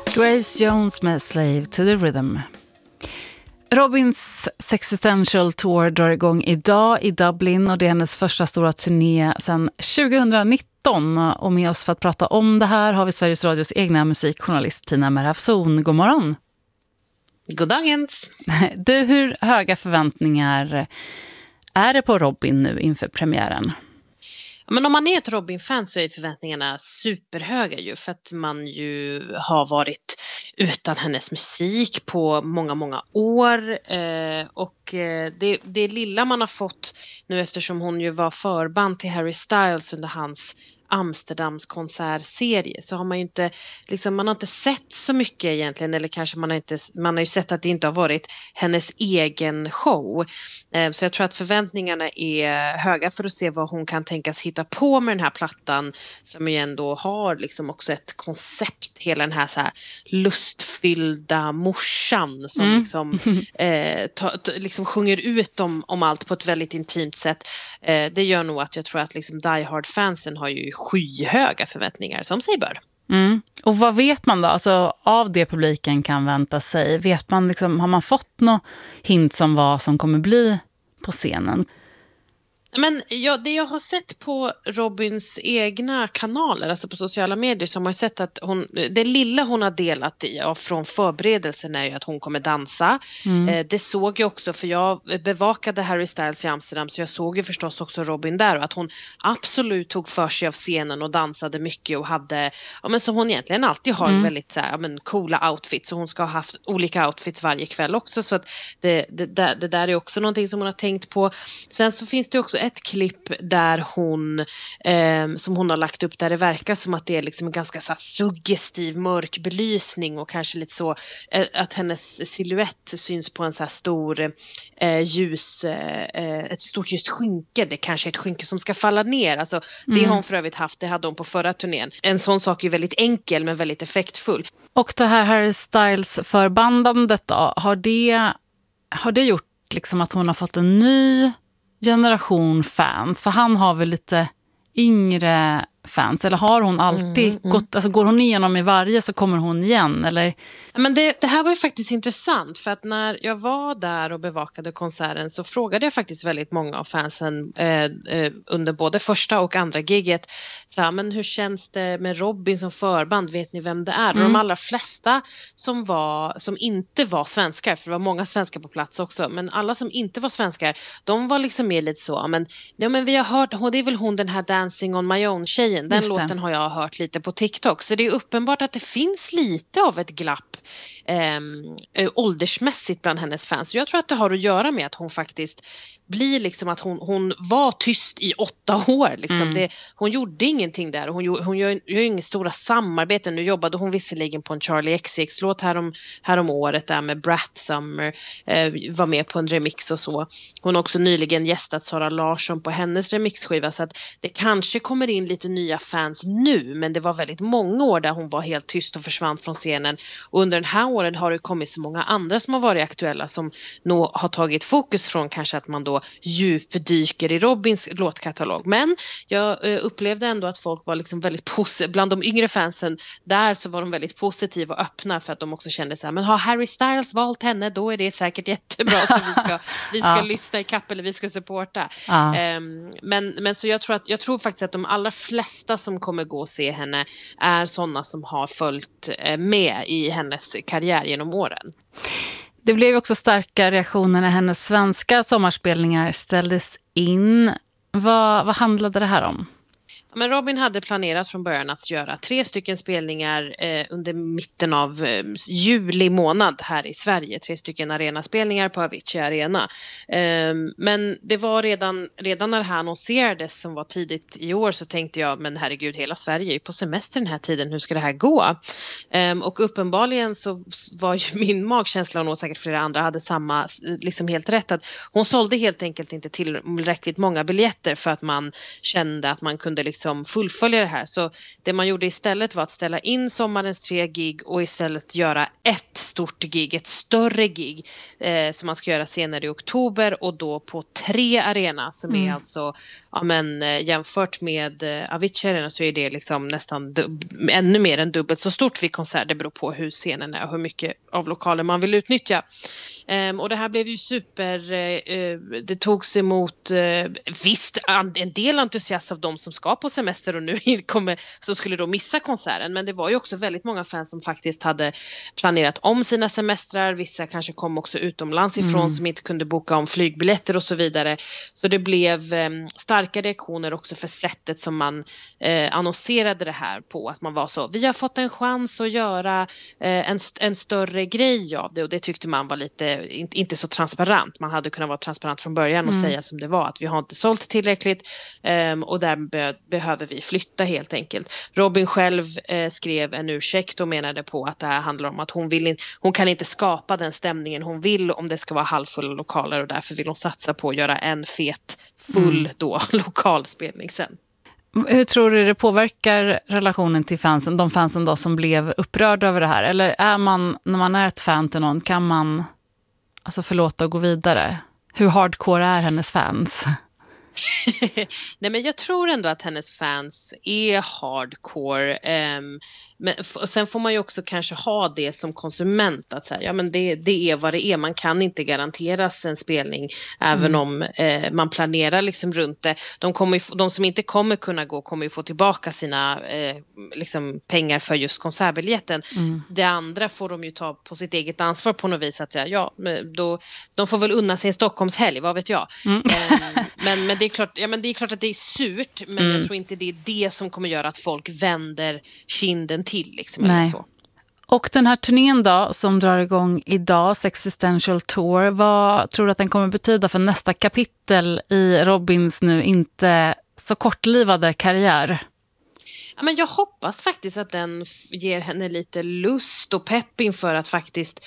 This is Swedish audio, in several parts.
Grace Jones med Slave to the Rhythm. Robins Sexistential Tour drar igång idag i Dublin och det är hennes första stora turné sedan 2019. Och med oss för att prata om det här har vi Sveriges Radios egna musikjournalist Tina Merhafzon. God morgon! God dagens! Du, hur höga förväntningar är det på Robin nu inför premiären? Men om man är ett Robin-fan så är förväntningarna superhöga ju, för att man ju har varit utan hennes musik på många, många år och det lilla man har fått nu, eftersom hon ju var förband till Harry Styles under hans Amsterdams konsertserie, så har man ju inte liksom, man har inte sett så mycket egentligen, eller kanske man har ju sett att det inte har varit hennes egen show, så jag tror att förväntningarna är höga för att se vad hon kan tänkas hitta på med den här plattan, som ju ändå har liksom också ett koncept, hela den här så här lustfyllda morsan som liksom sjunger ut om allt på ett väldigt intimt sätt. Det gör nog att jag tror att liksom Die Hard-fansen har ju skyhöga förväntningar, som sig bör. Och vad vet man då, alltså, av det publiken kan vänta sig? Vet man liksom, har man fått något hint som vad som kommer bli på scenen? Men det jag har sett på Robins egna kanaler, alltså på sociala medier, så har man sett att det lilla hon har delat från förberedelsen är ju att hon kommer dansa. Det såg jag också, för jag bevakade Harry Styles i Amsterdam, så jag såg ju förstås också Robin där, och att hon absolut tog för sig av scenen och dansade mycket och hade, men som hon egentligen alltid har, väldigt så här, coola outfits, så hon ska ha haft olika outfits varje kväll också, så att det där är också någonting som hon har tänkt på. Sen så finns det också ett klipp där hon som hon har lagt upp, där det verkar som att det är liksom en ganska så här suggestiv mörk belysning, och kanske lite så att hennes silhuett syns på en så här stor ett stort ljust skynke. Det kanske är ett skynke som ska falla ner, alltså det har hon för övrigt haft, det hade hon på förra turnén. En sån sak är väldigt enkel men väldigt effektfull. Och det här Harry Styles förbandandet då, har det gjort liksom att hon har fått en ny generation fans? För han har väl lite yngre fans, eller har hon alltid gått, alltså går hon igenom i varje så kommer hon igen, eller? Men det här var ju faktiskt intressant, för att när jag var där och bevakade konserten så frågade jag faktiskt väldigt många av fansen under både första och andra giget, så här, men hur känns det med Robin som förband, vet ni vem det är? Och de allra flesta som inte var svenskar, för det var många svenskar på plats också, men alla som inte var svenskar, de var liksom mer lite så, men vi har hört, det är väl hon, den här Dancing on my own tjejen, den låten har jag hört lite på TikTok, så det är uppenbart att det finns lite av ett glapp åldersmässigt bland hennes fans. Så jag tror att det har att göra med att hon faktiskt blir liksom, att hon var tyst i 8 år liksom. Hon gjorde ingenting där, hon gör inga stora samarbeten. Nu jobbade hon visserligen på en Charlie XCX-låt härom året där med Brat Summer, var med på en remix och så. Hon har också nyligen gästat Sara Larsson på hennes remixskiva, så att det kanske kommer in lite nya fans nu, men det var väldigt många år där hon var helt tyst och försvann från scenen, och under den här åren har det kommit så många andra som har varit aktuella, som nog har tagit fokus från kanske att man då djupdyker i Robins låtkatalog. Men jag upplevde ändå att folk var liksom väldigt positiva, bland de yngre fansen där så var de väldigt positiva och öppna, för att de också kände så här, men har Harry Styles valt henne, då är det säkert jättebra, så vi ska lyssna i kapp, eller vi ska supporta. Men så jag tror faktiskt att de allra flesta som kommer gå och se henne är sådana som har följt med i hennes karriär genom åren. Det blev också starka reaktioner när hennes svenska sommarspelningar ställdes in. Vad handlade det här om? Men Robin hade planerat från början att göra 3 stycken spelningar under mitten av juli månad här i Sverige. 3 stycken arenaspelningar på Avicii Arena. Men det var redan när det här annonserades, som var tidigt i år, så tänkte jag, men herregud, hela Sverige är ju på semester den här tiden, hur ska det här gå? Och uppenbarligen så var ju min magkänsla, och nog säkert flera andra hade samma, liksom helt rätt, att hon sålde helt enkelt inte tillräckligt många biljetter för att man kände att man kunde liksom liksom fullfölja det här. Så det man gjorde istället var att ställa in sommarens 3 gig och istället göra ett stort gig, ett större gig som man ska göra senare i oktober och då på 3 arena som är alltså, ja men jämfört med Avicii Arena så är det liksom nästan ännu mer än dubbelt så stort vid konsert. Det beror på hur scenen är och hur mycket av lokalen man vill utnyttja. Och det här blev ju det togs emot visst en del entusiast av de som ska på semester och nu som skulle då missa konserten, men det var ju också väldigt många fans som faktiskt hade planerat om sina semestrar, vissa kanske kom också utomlands ifrån som inte kunde boka om flygbiljetter och så vidare, så det blev starka reaktioner också för sättet som man annonserade det här på, att man var så, vi har fått en chans att göra en större grej av det, och det tyckte man var lite inte så transparent. Man hade kunnat vara transparent från början och säga som det var, att vi har inte sålt tillräckligt och där behöver vi flytta helt enkelt. Robin själv skrev en ursäkt och menade på att det här handlar om att hon kan inte skapa den stämningen hon vill om det ska vara halvfulla lokaler, och därför vill hon satsa på att göra en full lokalspelning sen. Hur tror du det påverkar relationen till fansen, de fansen då som blev upprörda över det här? Eller när man är ett fan till någon, kan man alltså förlåta och gå vidare? Hur hardcore är hennes fans? Nej, men jag tror ändå att hennes fans är hardcore. Men sen får man ju också kanske ha det som konsument, att säga, ja men det är vad det är. Man kan inte garanteras en spelning även om man planerar liksom runt det. De som inte kommer kunna gå kommer ju få tillbaka sina liksom pengar för just konsertbiljetten. Det andra får de ju ta på sitt eget ansvar på något vis, att ja, de får väl unna sig en Stockholmshelg, vad vet jag. Men det är klart att det är surt, men jag tror inte det är det som kommer göra att folk vänder kinden till liksom, eller så. Och den här turnén då som drar igång idag, Existential Tour, vad tror du att den kommer betyda för nästa kapitel i Robins nu inte så kortlivade karriär? Ja, men jag hoppas faktiskt att den ger henne lite lust och pepp inför att faktiskt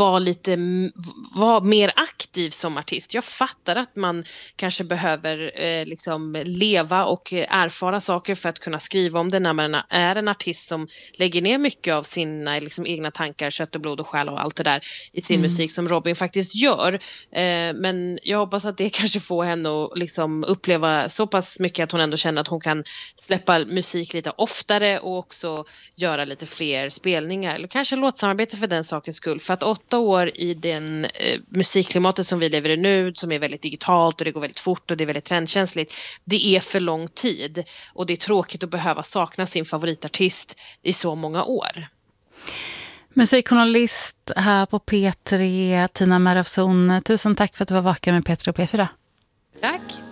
vara mer aktiv som artist. Jag fattar att man kanske behöver liksom leva och erfara saker för att kunna skriva om det när man är en artist som lägger ner mycket av sina liksom egna tankar, kött och blod och själ och allt det där i sin musik som Robin faktiskt gör. Men jag hoppas att det kanske får henne att liksom uppleva så pass mycket att hon ändå känner att hon kan släppa musik lite oftare och också göra lite fler spelningar eller kanske låtsamarbete för den sakens skull. För att 8 år i den musikklimatet som vi lever i nu, som är väldigt digitalt och det går väldigt fort och det är väldigt trendkänsligt, det är för lång tid och det är tråkigt att behöva sakna sin favoritartist i så många år. Musikjournalist här på P3, Tina Merafson. Tusen tack för att du var vaken med P3 och P4. Tack.